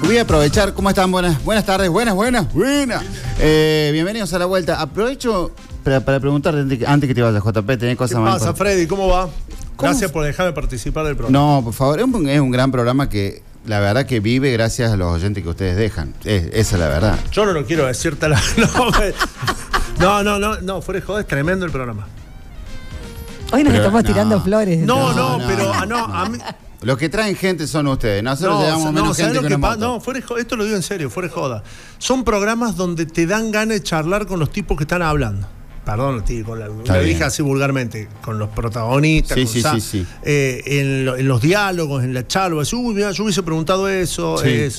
Voy a aprovechar, ¿cómo están? Buenas tardes, buenas. Bienvenidos a La Vuelta. Aprovecho para preguntarte antes que te vayas, JP, ¿tenés cosas más? ¿Qué pasa, Freddy? ¿Cómo va? Gracias por dejarme participar del programa. No, por favor, es un gran programa que la verdad que vive gracias a los oyentes que ustedes dejan. Esa es la verdad. Yo no lo quiero decirte. No, fuera de joder, es tremendo el programa. Hoy nos estamos tirando flores. No, a mí... Los que traen gente son ustedes. Nosotros llevamos menos gente que una No, esto lo digo en serio, fuera de joda. Son programas donde te dan ganas de charlar con los tipos que están hablando. Perdón, tío, lo dije así vulgarmente, con los protagonistas, sí. En los diálogos, en la charla. Mira, yo hubiese preguntado eso.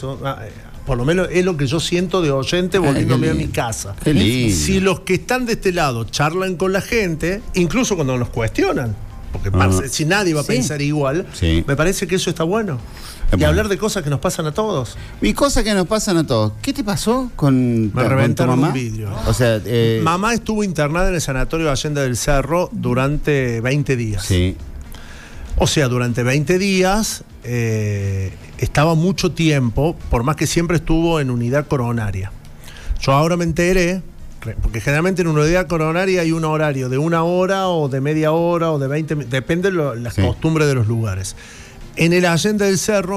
Por lo menos es lo que yo siento de oyente volviéndome a mi casa. Qué lindo. Si los que están de este lado charlan con la gente, incluso cuando nos cuestionan, porque si nadie va a pensar igual, me parece que eso está bueno. Y hablar de cosas que nos pasan a todos. Y cosas que nos pasan a todos. ¿Qué te pasó con Me reventaron tu mamá? un vidrio. O sea, mamá estuvo internada en el sanatorio de Allende del Cerro durante 20 días. Sí. O sea, durante 20 días estaba mucho tiempo, por más que siempre estuvo en unidad coronaria. Yo ahora me enteré, porque generalmente en una unidad coronaria hay un horario de 1 hora o de media hora o de 20, depende de las costumbres de los lugares. En el Allende del Cerro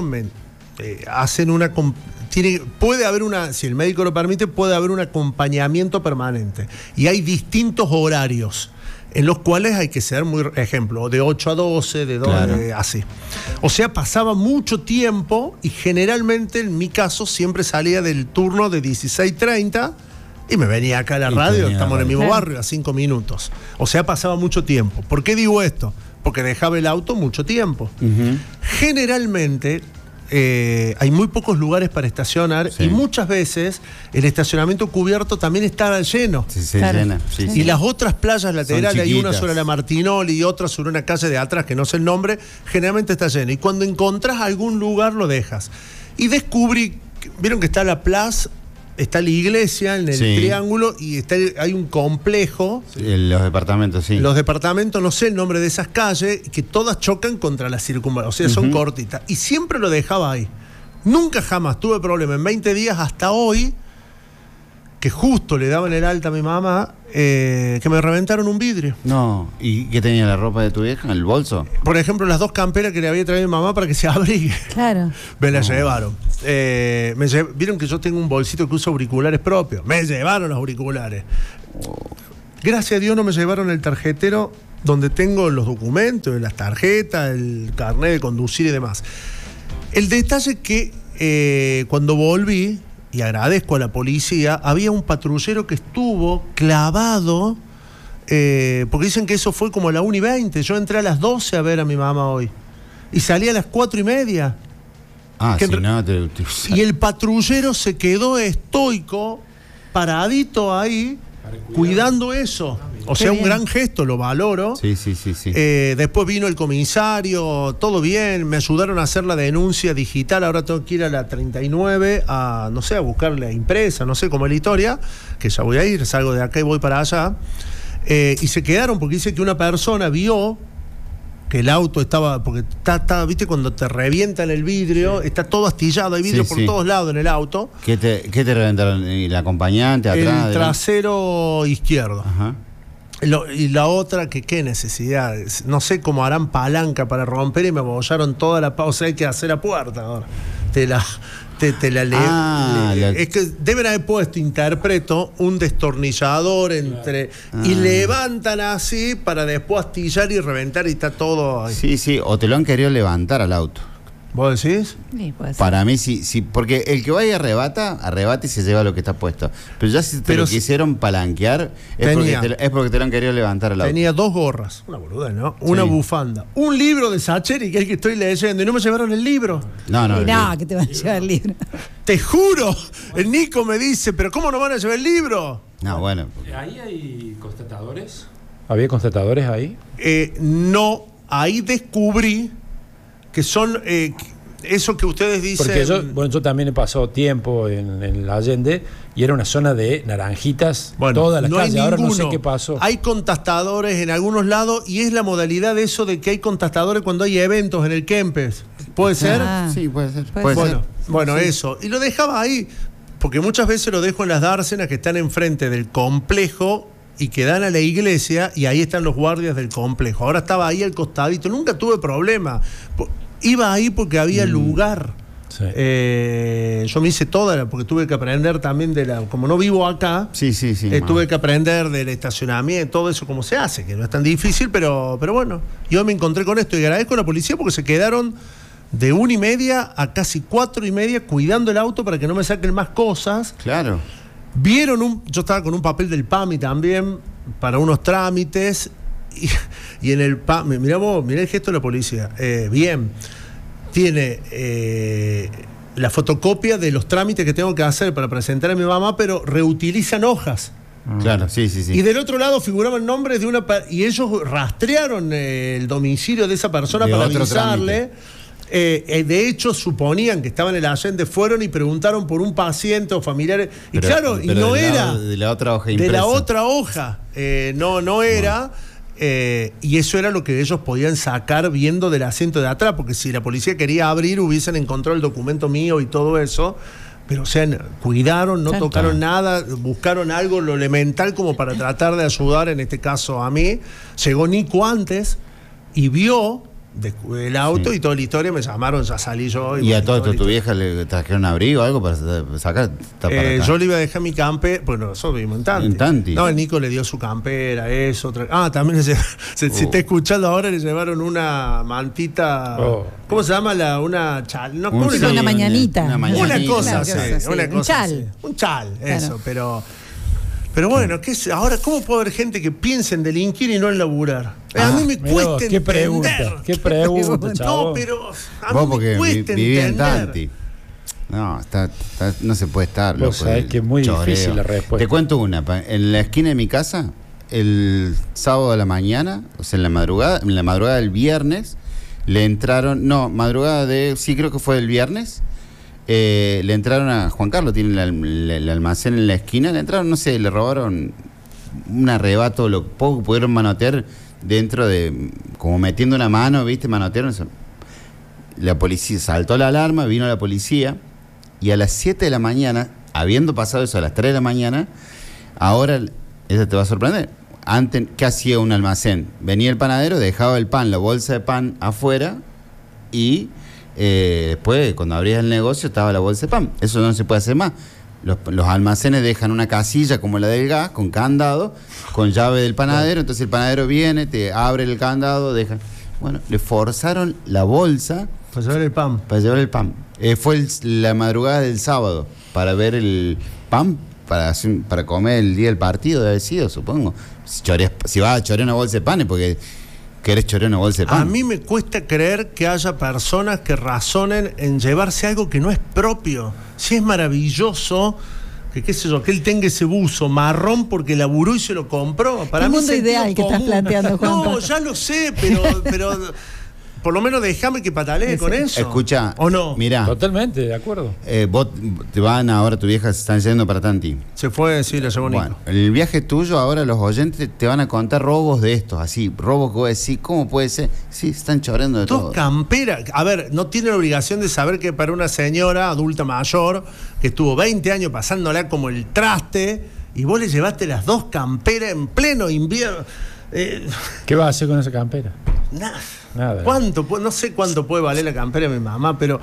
hacen una... puede haber si el médico lo permite, puede haber un acompañamiento permanente. Y hay distintos horarios en los cuales hay que ser ejemplo, de 8 a 12, de 12, así. O sea, pasaba mucho tiempo y generalmente, en mi caso, siempre salía del turno de 16:30 y me venía acá a la radio, estamos en el mismo barrio, a 5 minutos. O sea, pasaba mucho tiempo. ¿Por qué digo esto? Porque dejaba el auto mucho tiempo. Generalmente hay muy pocos lugares para estacionar y muchas veces el estacionamiento cubierto también está lleno. Se llena. Y las otras playas laterales, hay una sobre la Martinoli y otra sobre una calle de atrás que no sé el nombre, generalmente está lleno. Y cuando encontrás algún lugar lo dejas. Y descubrí, vieron que está la plaza, está la iglesia en el triángulo y hay un complejo. Los departamentos, sí. Los departamentos, no sé el nombre de esas calles, que todas chocan contra la circunvalación, o sea, son cortitas. Y siempre lo dejaba ahí. Nunca jamás tuve problema. En 20 días hasta hoy, que justo le daban el alta a mi mamá, que me reventaron un vidrio. No. ¿Y qué tenía la ropa de tu vieja en el bolso? Por ejemplo, las 2 camperas que le había traído mi mamá para que se abrigue. Claro. Me las llevaron. Vieron que yo tengo un bolsito que uso auriculares propios. Me llevaron los auriculares. Gracias a Dios no me llevaron el tarjetero donde tengo los documentos, las tarjetas, el carnet de conducir y demás. El detalle es que cuando volví, y agradezco a la policía, había un patrullero que estuvo clavado, porque dicen que eso fue como a la 1:20. Yo entré a las 12 a ver a mi mamá hoy. Y salí a las 4:30. Y el patrullero se quedó estoico, paradito ahí, cuidando eso. O sea, un gran gesto, lo valoro. Sí. Después vino el comisario, todo bien, me ayudaron a hacer la denuncia digital. Ahora tengo que ir a la 39 a buscar la impresa, no sé cómo es la historia, que ya voy a ir, salgo de acá y voy para allá. Y se quedaron porque dice que una persona vio que el auto estaba, porque está, viste, cuando te revientan el vidrio, está todo astillado, hay vidrio por todos lados en el auto. ¿Qué te reventaron? ¿El acompañante atrás? El trasero izquierdo. Ajá. Y la otra, que qué necesidad, no sé cómo harán palanca para romper y me abollaron toda la... O sea, hay que hacer la puerta ahora. Te la es que deben haber puesto, interpreto, un destornillador entre... Y levantan así para después astillar y reventar y está todo ahí. Sí, o te lo han querido levantar al auto. ¿Vos decís? Sí, puede ser. Para mí sí, porque el que vaya arrebata y se lleva lo que está puesto. Pero ya si te lo quisieron palanquear, es porque te lo han querido levantar al auto. Tenía 2 gorras, una boluda, ¿no? Una bufanda, un libro de Sacheri, que es el que estoy leyendo, y no me llevaron el libro. No, que te van a llevar el libro. Te juro, el Nico me dice, ¿pero cómo no van a llevar el libro? No, bueno. ¿Ahí hay constatadores? ¿Había constatadores ahí? No, ahí descubrí que son eso que ustedes dicen... Porque yo también he pasado tiempo en la Allende y era una zona de naranjitas, todas las calles. Ahora no sé qué pasó. Hay contestadores en algunos lados y es la modalidad de eso de que hay contestadores cuando hay eventos en el Kempes. ¿Puede ser? Sí, puede ser. Bueno, sí. Eso. Y lo dejaba ahí, porque muchas veces lo dejo en las dársenas que están enfrente del complejo y que dan a la iglesia, y ahí están los guardias del complejo. Ahora estaba ahí al costadito, nunca tuve problema. Iba ahí porque había lugar. Sí. Yo me hice toda, porque tuve que aprender también como no vivo acá, tuve que aprender del estacionamiento, todo eso cómo se hace, que no es tan difícil, pero bueno, yo me encontré con esto y agradezco a la policía porque se quedaron de 1:30 a casi 4:30 cuidando el auto para que no me saquen más cosas. Claro. Yo estaba con un papel del PAMI también para unos trámites y en el PAMI, mirá el gesto de la policía, bien, tiene la fotocopia de los trámites que tengo que hacer para presentar a mi mamá, pero reutilizan hojas. Claro, sí. Y del otro lado figuraban nombres de y ellos rastrearon el domicilio de esa persona para avisarle. De hecho, suponían que estaban en el Allende, fueron y preguntaron por un paciente o familiares. Y claro, y no era. De la otra hoja impresa. De la otra hoja. No era. Y eso era lo que ellos podían sacar viendo del asiento de atrás, porque si la policía quería abrir, hubiesen encontrado el documento mío y todo eso. Pero, o sea, cuidaron, no tocaron nada, buscaron algo, lo elemental como para tratar de ayudar, en este caso a mí. Llegó Nico antes y vio el auto y toda la historia, me llamaron, ya salí yo. ¿Y a todo tu vieja le trajeron abrigo o algo para sacar? Yo le iba a dejar mi campera, bueno, nosotros vivimos en Tanti. No, el Nico le dio su campera, eso. También se está escuchando ahora, le llevaron una mantita. ¿Cómo se llama? Una chal. No, una mañanita. Una cosa, un chal. Un chal, eso, pero bueno, ahora, ¿cómo puede haber gente que piense en delinquir y no en laburar? A mí me cuesta entender. ¿Qué pregunta, chavo? No, pero a mí me cuesta viví entender. En Tanti. No, no se puede estar. Vos sabés que es muy difícil la respuesta. Te cuento una. En la esquina de mi casa, el sábado a la mañana, o sea, en la madrugada del viernes, le entraron... sí, creo que fue el viernes. Le entraron a Juan Carlos, tiene el almacén en la esquina, le entraron, no sé, le robaron un arrebato, lo poco pudieron manotear dentro de, como metiendo una mano, ¿viste? Manotearon eso. La policía, saltó la alarma, vino la policía y a las 7 de la mañana, habiendo pasado eso a las 3 de la mañana, ahora, eso te va a sorprender, antes, ¿qué hacía un almacén? Venía el panadero, dejaba el pan, la bolsa de pan afuera y... después, cuando abrías el negocio, estaba la bolsa de pan. Eso no se puede hacer más. Los almacenes dejan una casilla como la del gas, con candado, con llave del panadero. Entonces el panadero viene, te abre el candado, deja. Bueno, le forzaron la bolsa para llevar el pan. Fue la madrugada del sábado para ver el pan para comer el día del partido, debe haber sido, supongo. Si vas a chorear una bolsa de pan es porque querés chorear una bolsa de pan. A mí me cuesta creer que haya personas que razonen en llevarse algo que no es propio. Si es maravilloso, que qué sé yo, que él tenga ese buzo marrón porque laburó y se lo compró. Para el mí mundo ideal que estás planteando, Juan. No, ya lo sé, pero por lo menos déjame que patalee con eso. Escucha, ¿o no? Mirá. Totalmente, de acuerdo. Vos te van ahora, tu vieja se están yendo para Tanti. Se fue, sí, la llevó Nico. Bueno, el viaje tuyo, ahora los oyentes te van a contar robos de estos, así, robos que vos decís, ¿cómo puede ser? Sí, se están choreando de todo. Dos camperas. A ver, no tiene la obligación de saber que para una señora adulta mayor, que estuvo 20 años pasándola como el traste, y vos le llevaste las dos camperas en pleno invierno. ¿Qué vas a hacer con esa campera? Nada. Nada. No sé cuánto puede valer la campera de mi mamá, pero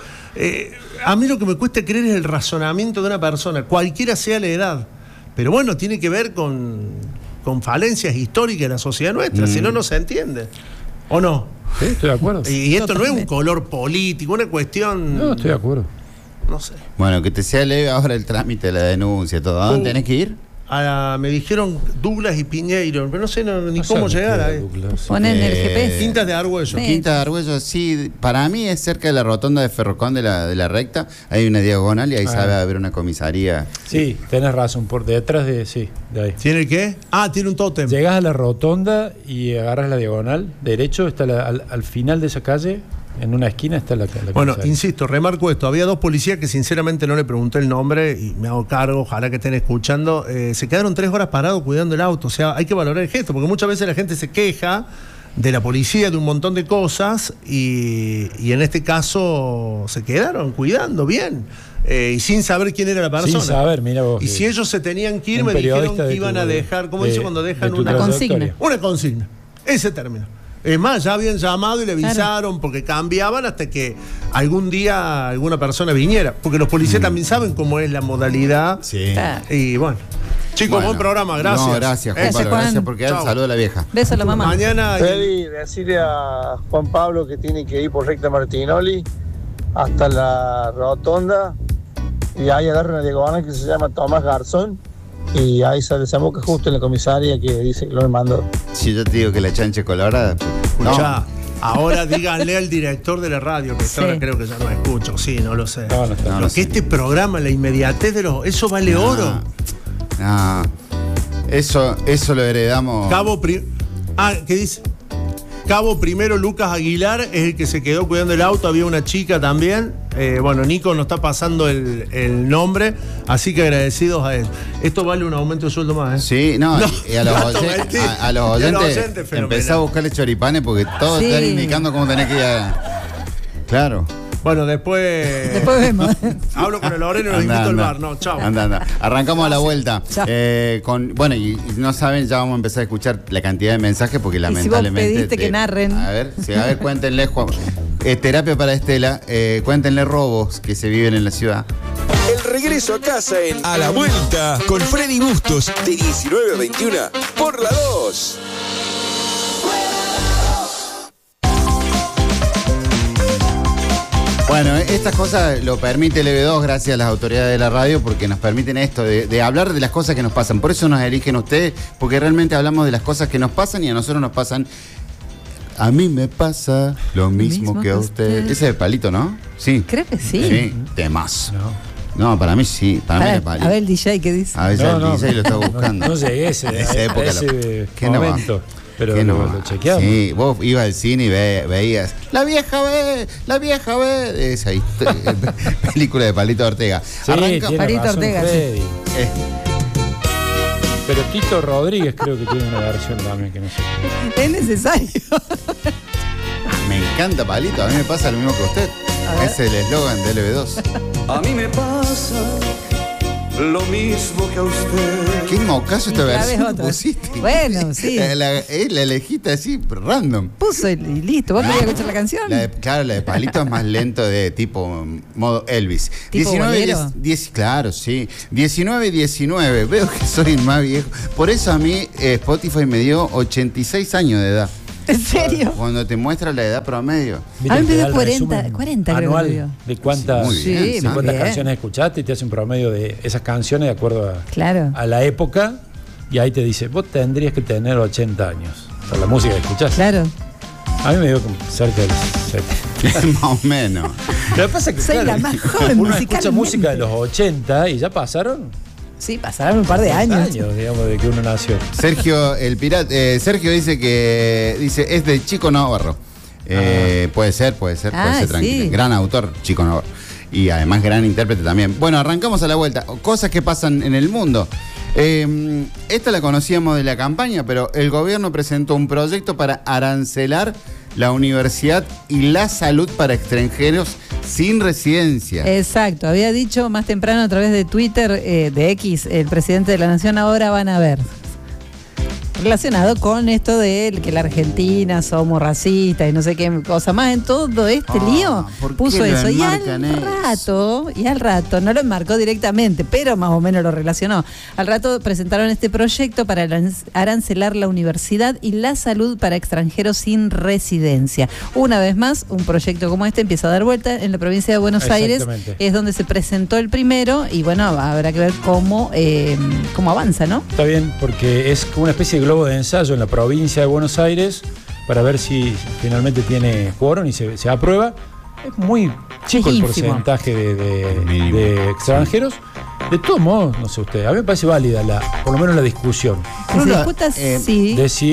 a mí lo que me cuesta creer es el razonamiento de una persona, cualquiera sea la edad. Pero bueno, tiene que ver con falencias históricas de la sociedad nuestra, si no, no se entiende. ¿O no? Sí, estoy de acuerdo. Y esto no es un color político, una cuestión... No, estoy de acuerdo. No sé. Bueno, que te sea leve ahora el trámite de la denuncia, todo. ¿A dónde tenés que ir? Me dijeron Douglas y Piñeiro, pero no sé ni cómo llegar a Ponen el GPS. Quintas de Argüello. Sí. Quinta de Argüello, sí. Para mí es cerca de la rotonda de Ferrocón de la recta. Hay una diagonal y ahí sabe haber una comisaría. Sí, tenés razón. Por detrás de ahí. ¿Tiene qué? Tiene un tótem. Llegas a la rotonda y agarras la diagonal. Derecho está al final de esa calle. En una esquina está la Bueno, insisto, remarco esto. Había 2 policías que sinceramente no le pregunté el nombre y me hago cargo, ojalá que estén escuchando. Se quedaron 3 horas parados cuidando el auto. O sea, hay que valorar el gesto, porque muchas veces la gente se queja de la policía, de un montón de cosas, y en este caso se quedaron cuidando bien. Y sin saber quién era la persona. Sin saber, mira vos. Y si ellos se tenían que ir, me dijeron que iban a dejar, ¿cómo dice cuando dejan una consigna? Una consigna. Ese término. Es más, ya habían llamado y le avisaron porque cambiaban hasta que algún día alguna persona viniera. Porque los policías también saben cómo es la modalidad. Sí. Y bueno. Chicos, buen programa, gracias. No, gracias, Juan Pablo. Gracias porque el saludo a la vieja. Beso a la mamá. Mañana. Feli, decirle a Juan Pablo que tiene que ir por recta Martinoli hasta la rotonda y ahí agarra una diagonal que se llama Tomás Garzón y ahí se desemboca justo en la comisaria que dice que lo mandó. Si yo te digo que la chancha colorada. Escuchá, no. Ahora díganle al director de la radio, que ahora creo que ya no escucho, sí, no lo sé. No, que este programa, la inmediatez de los. Eso vale oro. No. Eso lo heredamos. ¿Qué dice? Cabo primero Lucas Aguilar es el que se quedó cuidando el auto. Había una chica también. Bueno, Nico nos está pasando el nombre, así que agradecidos a él. Esto vale un aumento de sueldo más, ¿eh? Sí, no, y a los oyentes empezá a buscarle choripanes porque todos están indicando cómo tenés que ir a... Claro. Bueno, después vemos. Hablo con el Loreno y los invito al bar. No, chao. Anda. Arrancamos a la vuelta. Bueno, y no saben, ya vamos a empezar a escuchar la cantidad de mensajes porque lamentablemente. Si vos pediste que narren. A ver, cuéntenle, Juan. Terapia para Estela. Cuéntenle robos que se viven en la ciudad. El regreso a casa en A la Vuelta con Freddy Bustos de 19 a 21 por la 2. Bueno, estas cosas lo permite el EB2 gracias a las autoridades de la radio porque nos permiten esto, de hablar de las cosas que nos pasan. Por eso nos eligen ustedes, porque realmente hablamos de las cosas que nos pasan y a nosotros nos pasan. A mí me pasa lo mismo que a usted. Ese es de Palito, ¿no? Sí. Creo que sí. Sí, temazo. No, para mí sí. Para mí es Palito. A ver el DJ, ¿qué dice? A veces el DJ lo está buscando. No llegué esa época. ¿Qué momento? Pero lo chequeamos. Sí, vos ibas al cine y veías La vieja ve. Esa película de Palito Ortega. Sí, arranca Palito Ortega. Sí. Pero Tito Rodríguez creo que tiene una versión también que no sé. Es necesario. Me encanta Palito, a mí me pasa lo mismo que a usted. Es el eslogan del LB2. A mí me pasa lo mismo que a usted. ¿Qué mocazo esta versión pusiste? Bueno, sí. La elegiste así, random. Puso y listo. ¿Vos querías escuchar la canción? Claro, la de Palito es más lento de tipo modo Elvis. ¿Tipo 10, claro, sí. 19. Veo que soy más viejo. Por eso a mí Spotify me dio 86 años de edad. ¿En serio? Cuando te muestra la edad promedio. A mí me dio 40 anual creo que de cuántas, cuántas canciones escuchaste y te hace un promedio de esas canciones de acuerdo a la época y ahí te dice, vos tendrías que tener 80 años. O sea, la música que escuchaste. Claro. A mí me dio como cerca de los 70. Más o menos. Lo que pasa es que soy la más joven uno escucha música de los 80 y ya pasaron. Sí, pasaron un par de años. Digamos, de que uno nació. Sergio, el pirata, Sergio dice es de Chico Navarro. Puede ser tranquilo. Sí. Gran autor, Chico Navarro. Y además gran intérprete también. Bueno, arrancamos a la vuelta. Cosas que pasan en el mundo. Esta la conocíamos de la campaña, pero el gobierno presentó un proyecto para arancelar la universidad y la salud para extranjeros sin residencia. Exacto, había dicho más temprano a través de Twitter, de X, el presidente de la Nación. Ahora van a ver. Relacionado con esto de que la Argentina somos racistas y no sé qué cosa más, en todo este lío puso eso. Y al rato, no lo enmarcó directamente, pero más o menos lo relacionó. Al rato presentaron este proyecto para arancelar la universidad y la salud para extranjeros sin residencia. Una vez más, un proyecto como este empieza a dar vuelta en la provincia de Buenos Aires. Es donde se presentó el primero y bueno, habrá que ver cómo avanza, ¿no? Está bien, porque es como una especie de globo de ensayo en la provincia de Buenos Aires para ver si finalmente tiene quórum y se aprueba. Es muy chico el porcentaje de extranjeros. De todos modos, no sé usted, a mí me parece válida por lo menos la discusión. Que se discuta de si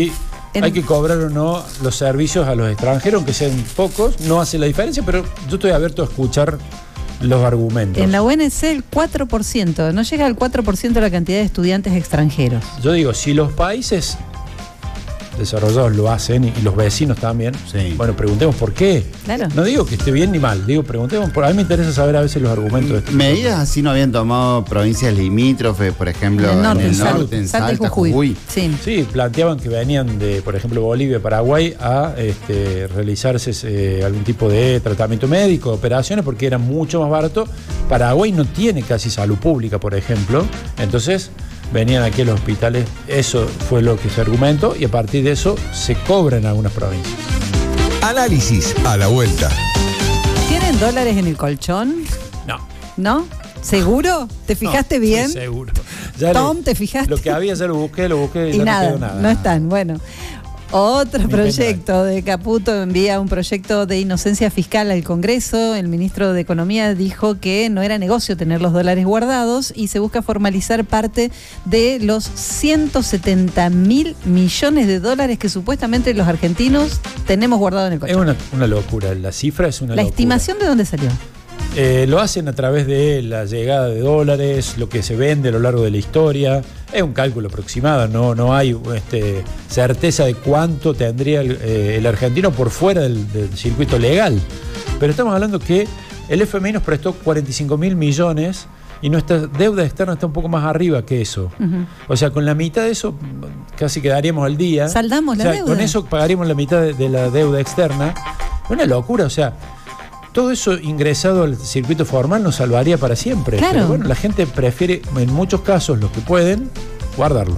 Hay que cobrar o no los servicios a los extranjeros, aunque sean pocos, no hace la diferencia, pero yo estoy abierto a escuchar los argumentos. En la UNC el 4%, no llega al 4% de la cantidad de estudiantes extranjeros. Yo digo, si los países desarrollados lo hacen y los vecinos también, Sí. bueno, preguntemos por qué. Claro. No digo que esté bien ni mal, digo, preguntemos. A mí me interesa saber a veces los argumentos de este Medidas así no habían tomado provincias limítrofes, por ejemplo, En el norte, en el Salta, norte, en Salta y Salta, Jujuy. Jujuy. Sí. Sí, planteaban que venían de, por ejemplo, Bolivia, Paraguay, a realizarse algún tipo de tratamiento médico, operaciones, porque era mucho más barato. Paraguay no tiene casi salud pública, por ejemplo, entonces venían aquí a los hospitales. Eso fue lo que se argumentó y a partir de eso se cobra en algunas provincias. Análisis a la vuelta. ¿Tienen dólares en el colchón? No. ¿No? ¿Seguro? ¿Te fijaste No, bien? Sí, seguro. Ya Tom, ¿te fijaste? Lo que había ya lo busqué Y ya nada, no quedó nada. no están. Bueno, otro Ni proyecto de Caputo envía un proyecto de inocencia fiscal al Congreso. El ministro de Economía dijo que no era negocio tener los dólares guardados y se busca formalizar parte de los 170.000 millones de dólares que supuestamente los argentinos tenemos guardados en el Es colchón. una locura, la cifra es una ¿La locura. estimación de dónde salió? Lo hacen a través de la llegada de dólares, lo que se vende a lo largo de la historia. Es un cálculo aproximado, no hay certeza de cuánto tendría el argentino por fuera del circuito legal. Pero estamos hablando que el FMI nos prestó 45.000 millones y nuestra deuda externa está un poco más arriba que eso. Ujú. O sea, con la mitad de eso casi quedaríamos al día. Saldamos la deuda. Con eso pagaríamos la mitad de la deuda externa. Una locura, o sea, todo eso ingresado al circuito formal nos salvaría para siempre. Claro. Pero bueno, la gente prefiere, en muchos casos, los que pueden, guardarlo.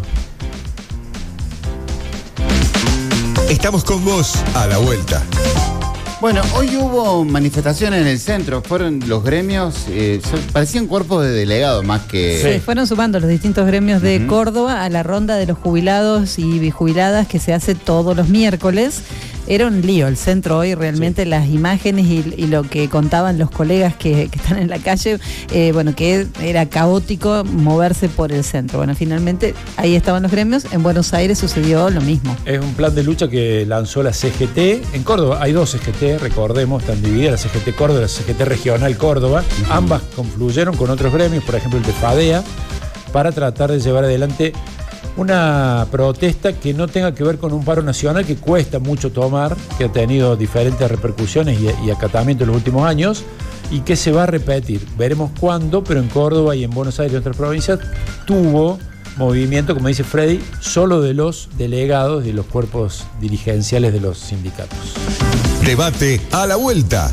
Estamos con vos a la vuelta. Bueno, hoy hubo manifestaciones en el centro, fueron los gremios, parecían cuerpos de delegados más que... Se fueron sumando los distintos gremios de Córdoba a la ronda de los jubilados y jubiladas que se hace todos los miércoles. Era un lío el centro hoy, realmente las imágenes y lo que contaban los colegas que están en la calle, bueno, que era caótico moverse por el centro. Bueno, finalmente ahí estaban los gremios, en Buenos Aires sucedió lo mismo. Es un plan de lucha que lanzó la CGT. En Córdoba hay dos CGT, recordemos, están divididas, la CGT Córdoba y la CGT Regional Córdoba. Ambas confluyeron con otros gremios, por ejemplo el de FADEA, para tratar de llevar adelante una protesta que no tenga que ver con un paro nacional que cuesta mucho tomar, que ha tenido diferentes repercusiones y acatamiento en los últimos años y que se va a repetir. Veremos cuándo, pero en Córdoba y en Buenos Aires y otras provincias tuvo movimiento, como dice Freddy, solo de los delegados y los cuerpos dirigenciales de los sindicatos. Debate a la vuelta.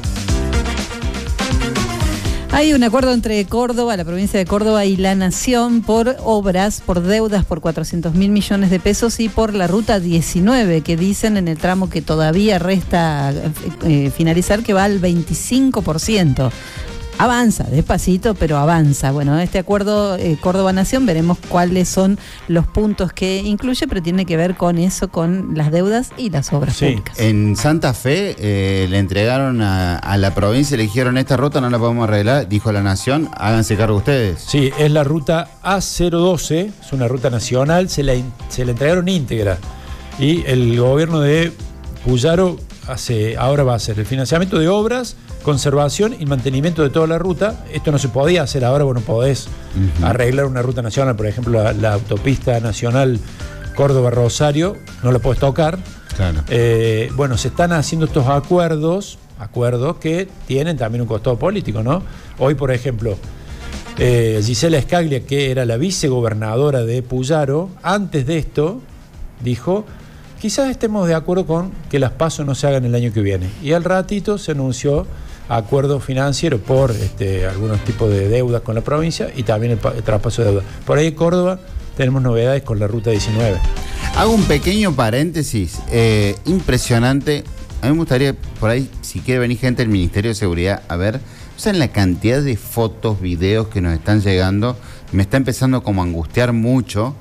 Hay un acuerdo entre Córdoba, la provincia de Córdoba y la Nación por obras, por deudas por 400.000 millones de pesos y por la ruta 19, que dicen en el tramo que todavía resta finalizar que va al 25%. Avanza, despacito, pero avanza. Bueno, este acuerdo Córdoba-Nación, veremos cuáles son los puntos que incluye, pero tiene que ver con eso, con las deudas y las obras públicas. En Santa Fe le entregaron a la provincia y le dijeron, esta ruta no la podemos arreglar, dijo la Nación, háganse cargo ustedes. Sí, es la ruta A012, es una ruta nacional, se la entregaron íntegra. Y el gobierno de Puyaro ahora va a hacer el financiamiento de obras, conservación y mantenimiento de toda la ruta. Esto no se podía hacer ahora, vos no podés arreglar una ruta nacional, por ejemplo la autopista nacional Córdoba-Rosario, no la podés tocar. Claro. Bueno, se están haciendo estos acuerdos que tienen también un costado político, ¿no? Hoy, por ejemplo, Gisela Scaglia, que era la vicegobernadora de Puyaro, antes de esto dijo: quizás estemos de acuerdo con que las PASO no se hagan el año que viene. Y al ratito se anunció acuerdo financiero por algunos tipos de deudas con la provincia y también el traspaso de deuda. Por ahí en Córdoba tenemos novedades con la ruta 19. Hago un pequeño paréntesis. Impresionante. A mí me gustaría, por ahí, si quiere venir gente del Ministerio de Seguridad, a ver, o sea, en la cantidad de fotos, videos que nos están llegando, me está empezando como a angustiar mucho.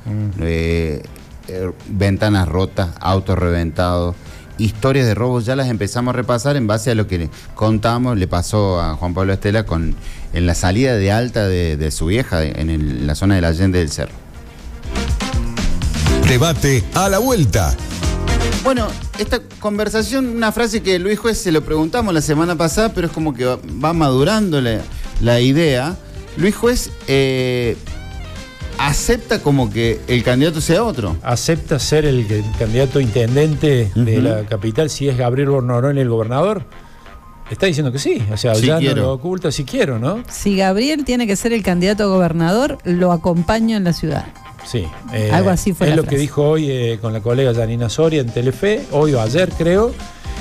Ventanas rotas, autos reventados, historias de robos, ya las empezamos a repasar en base a lo que contamos, le pasó a Juan Pablo Estela en la salida de alta de su vieja en la zona de la Allende del Cerro. Debate a la vuelta. Bueno, esta conversación, una frase que Luis Juez se lo preguntamos la semana pasada, pero es como que va madurando la idea. Luis Juez acepta como que el candidato sea otro. Acepta ser el candidato intendente de la capital si es Gabriel Bornoroni el gobernador. Está diciendo que sí, o sea, sí ya quiero. no lo oculta si quiero, ¿no? Si Gabriel tiene que ser el candidato a gobernador, lo acompaño en la ciudad. Sí. Algo así fue es la lo frase. que dijo hoy con la colega Janina Soria en Telefe, hoy o ayer creo,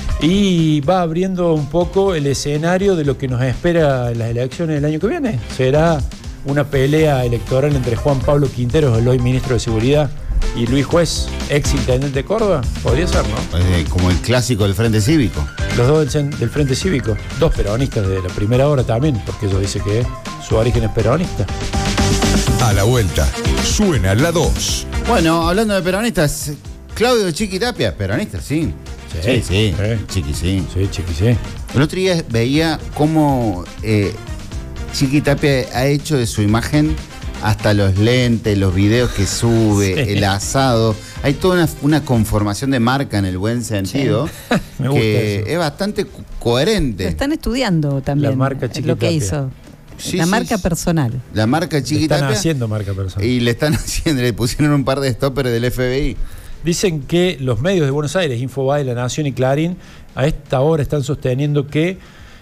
y va abriendo un poco el escenario de lo que nos espera en las elecciones del año que viene. Será una pelea electoral entre Juan Pablo Quinteros, el hoy ministro de Seguridad, y Luis Juez, ex intendente de Córdoba. Podría ser, ¿no? Como el clásico del Frente Cívico. Los dos del Frente Cívico, dos peronistas de la primera hora también, porque ellos dicen que su origen es peronista. A la vuelta, suena la 2. Bueno, hablando de peronistas, Claudio Chiqui Tapia, peronista, sí. Sí. Chiqui, sí. Sí, Chiqui, sí. El otro día veía cómo Chiqui Tapia ha hecho de su imagen hasta los lentes, los videos que sube, Sí. el asado. Hay toda una conformación de marca en el buen sentido, Me gusta que eso. es bastante coherente. Lo están estudiando también. La marca Chiqui lo que Tapia. hizo. Sí, la sí, marca sí. personal. La marca Chiqui Están Tapia. haciendo marca personal. Y le están haciendo, le pusieron un par de stoppers del FBI. Dicen que los medios de Buenos Aires, Infobae, La Nación y Clarín, a esta hora están sosteniendo que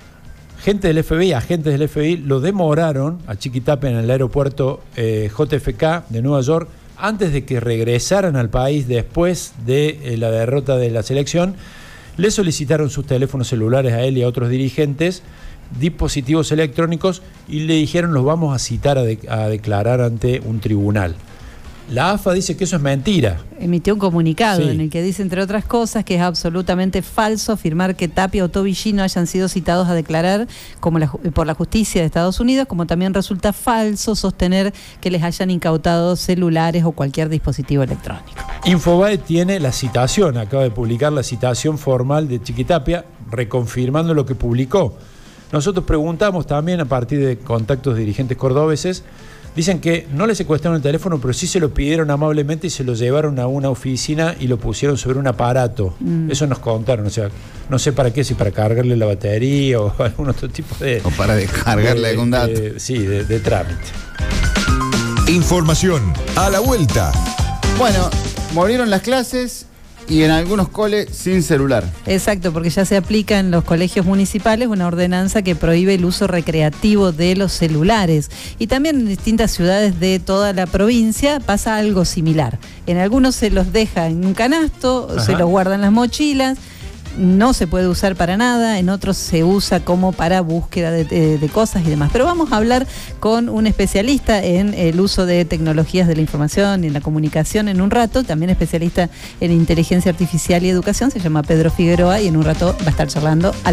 gente del FBI, agentes del FBI, lo demoraron a Chiqui Tapia en el aeropuerto JFK de Nueva York antes de que regresaran al país después de la derrota de la selección. Le solicitaron sus teléfonos celulares a él y a otros dirigentes, dispositivos electrónicos, y le dijeron los vamos a citar a declarar ante un tribunal. La AFA dice que eso es mentira. Emitió un comunicado Sí. en el que dice, entre otras cosas, que es absolutamente falso afirmar que Tapia o Tobillino hayan sido citados a declarar por la justicia de Estados Unidos, como también resulta falso sostener que les hayan incautado celulares o cualquier dispositivo electrónico. Infobae tiene la citación, acaba de publicar la citación formal de Chiqui Tapia, reconfirmando lo que publicó. Nosotros preguntamos también a partir de contactos de dirigentes cordobeses. Dicen que no le secuestraron el teléfono, pero sí se lo pidieron amablemente y se lo llevaron a una oficina y lo pusieron sobre un aparato. Eso nos contaron, o sea, no sé para qué, si para cargarle la batería o algún otro tipo de... O para descargarle algún dato. Sí, de trámite. Información a la vuelta. Bueno, volvieron las clases y en algunos coles sin celular. Exacto, porque ya se aplica en los colegios municipales una ordenanza que prohíbe el uso recreativo de los celulares. Y también en distintas ciudades de toda la provincia pasa algo similar. En algunos se los deja en un canasto, Ajá. se los guarda en las mochilas, no se puede usar para nada, en otros se usa como para búsqueda de cosas y demás. Pero vamos a hablar con un especialista en el uso de tecnologías de la información y en la comunicación en un rato, también especialista en inteligencia artificial y educación, se llama Pedro Figueroa, y en un rato va a estar charlando